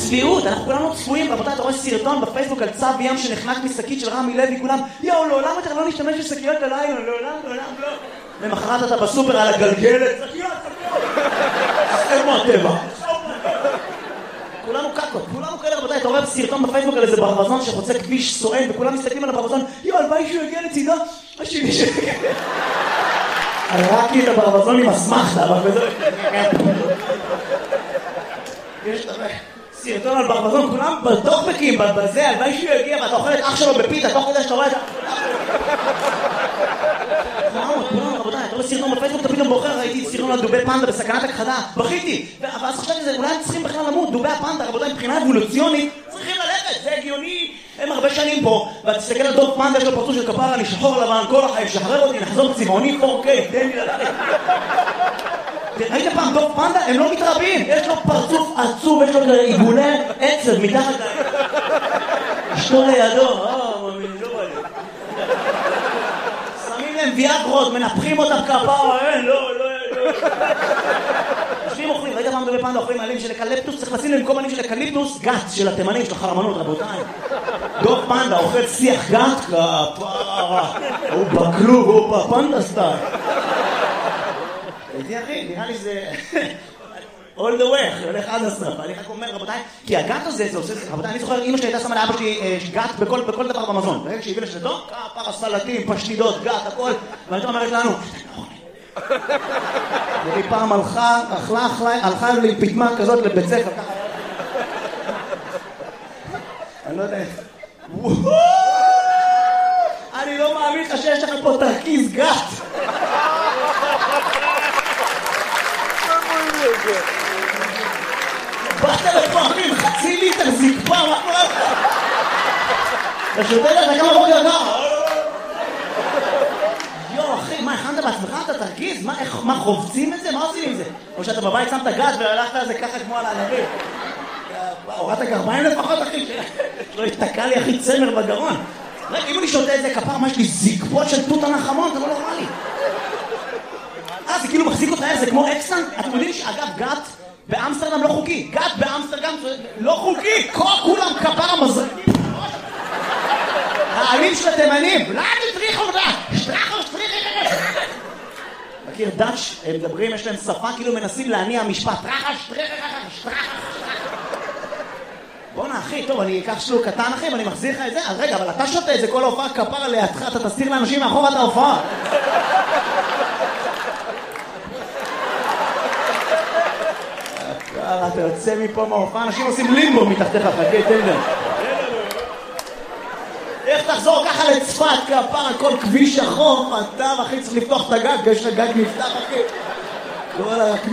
צביעות, אנחנו כולנו צפויים, רבותיי, אתה רואה סרטון בפייסבוק על צו ים שנחנק משקית של רמי לוי, כולם, יאו, לעולם יותר לא נשתמש בשקיות הלילה, לעולם לא. למחרת אתה בסופר על הגלגלת, שקיות. איפה הטבע? כולנו קקות, כולנו כאלה, רבותיי, אתה רואה סרטון בפייסבוק על איזה ברווזון שחוצה כביש סואן, וכולם מסתכלים על הברווזון, יאו, הלוואי שהוא יגיע לצידו, השני הראקתי את הברווזון עם אסמכתה, אבל בזה... יש סרטון על ברווזון, כולם בטוקבקים, בזה, הלוואי שהוא יגיע, ואתה אוכל את אח שלו בפיתה, תוך כדי שאתה רואה את זה. כולם, רבותיי, אתה רואה סרטון בפייסבוק, אתה פתאום בוחר, ראיתי סרטון על דובי פנדה בסכנת הכחדה, בכיתי, ואז חשבתי שזה, אולי הם צריכים בכלל למות, דובי הפנדה, רבותיי, מבחינה אבולוציונית, צריכים ללכת, זה הגיוני, הם הרבה שנים פה, ואתה תסתכל על דוב פנדה, יש לו פרצוף של כפרה, אני שחור לבן, כל החיים, שחרר אותי, נחזור צבעוני 4K, תן לי ללכת. ראית פעם דוב פנדה? הם לא מתרבים, יש לו פרצוף עצוב, יש לו עיגולי עצב מתחת אשתו לידו, מאמין, לא בא לי. שמים להם ויאגרות, מנפחים אותם כפרה, לא. יושבים אוכלים, ראית פעם דובי פנדה אוכלים עלים של אקליפטוס, צריך לשים להם כל מינים של אקליפטוס, גת של התימנים, של החרמנות, רבותיי. דוב פנדה אוכל שיח גת, כפרה, הוא בכלוב, הוא בפנדה סטייל. הייתי אחי, נראה לי זה... all the way, הולך עד הסוף. אני רק אומר, רבותיי, כי הגת הזה, זה עושה... רבותיי, אני זוכר, אמא שלי הייתה שמה לאבא שלי גת בכל דבר במזון. ברגע שהיא הביאה לשתו, כפרה, סלטים, פשטידות, גת, הכל. ואני אומרת לנו, והיא פעם הלכה לי פתמה כזאת לבית ספר, ככה. אני לא יודע... אני לא מאמין לך שיש לך פה תרכיז גת. באת לפעמים חצי ליטר זקפה, מה קורה לך? אתה שותה לך כמה בוקר ככה? יו אחי, מה הכנת בעצמך? אתה תרגיז? מה חובצים את זה? מה עושים עם זה? או שאתה בבית שמת גת והלכת על זה ככה כמו על הענבים? הורדת גרביים לפחות אחי, שלא יתקע לי אחי צמר בגרון. רגע, אם אני שותה את זה כפר, מה יש לי זקפות של תות הנחמון? זה לא נורמלי. זה כאילו מחזיק אותך, זה כמו אקסטנט. אתם יודעים שאגב גת באמסטרדם לא חוקי. גת באמסטרדם לא חוקי. כולם כפר המזרקים. העלים של התימנים. לא, תטריחו אותה. שטרחו. מכיר דאץ', הם מדברים, יש להם שפה, כאילו מנסים להניע משפט. שטרח. בוא'נה אחי, טוב, אני אקח שלוק קטן אחי, ואני מחזיר לך את זה. אז רגע, אבל אתה שותה את זה כל ההופעה כפר לידך, אתה תסתיר לאנשים מאחור את ההופעה. אתה יוצא מפה מההופעה, אנשים עושים לימבו מתחתיך, חכה, תן להם. איך תחזור ככה לצפת, כפר, כל כביש החוף, אתה אחי צריך לפתוח את הגג, יש לך גג נפתח אחי.